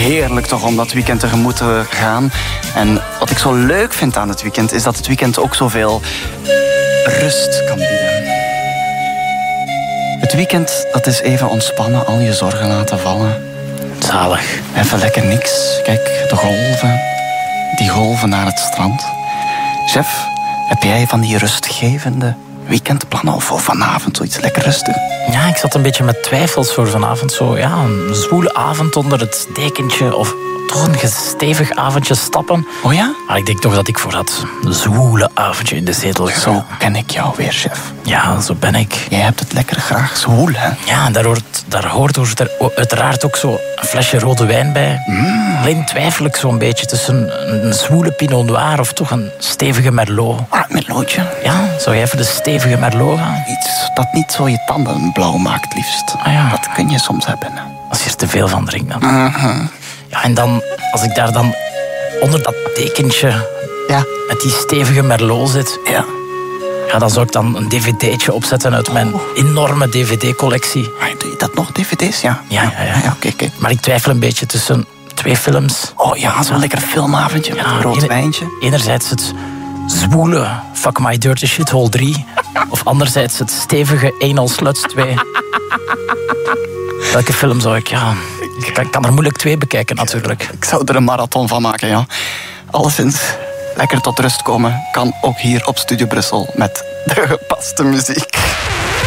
heerlijk toch om dat weekend tegemoet te gaan. En wat ik zo leuk vind aan het weekend is dat het weekend ook zoveel rust kan bieden. Het weekend, dat is even ontspannen, al je zorgen laten vallen. Zalig. Even lekker niks. Kijk, de golven. Die golven naar het strand. Chef, heb jij van die rustgevende weekendplannen of voor vanavond zoiets lekker rustig? Ja, ik zat een beetje met twijfels voor vanavond. Zo, ja, een zwoele avond onder het dekentje of toch een stevig avondje stappen. Oh ja? Maar ik denk toch dat ik voor dat zwoele avondje in de zetel ga. Zo ken ik jou weer, chef. Ja, zo ben ik. Jij hebt het lekker graag zwoel, hè? Ja, daar hoort uiteraard ook zo een flesje rode wijn bij. Alleen twijfel ik zo'n beetje tussen een zwoele Pinot Noir of toch een stevige Merlot. Ah, Merlotje. Ja, zou jij voor de stevige Merlot gaan? Iets dat niet zo je tanden blauw maakt, liefst. Ah, ja. Dat kun je soms hebben. Als je er te veel van drinkt dan. Ja, en dan, als ik daar dan onder dat dekentje met die stevige Merlot zit... Ja, dan zou ik dan een dvd'tje opzetten uit mijn enorme dvd-collectie. Doe je dat nog, dvd's? Ja. Ja. Oké. Maar ik twijfel een beetje tussen 2 films. Oh ja, zo'n lekker filmavondje met een rood wijntje. Enerzijds het zwoele Fuck My Dirty Shithole 3. Of anderzijds het stevige Anal Sluts 2. Welke film zou ik... Ja, ik kan er moeilijk 2 bekijken natuurlijk. Ik zou er een marathon van maken, ja. Alleszins, lekker tot rust komen kan ook hier op Studio Brussel met de gepaste muziek.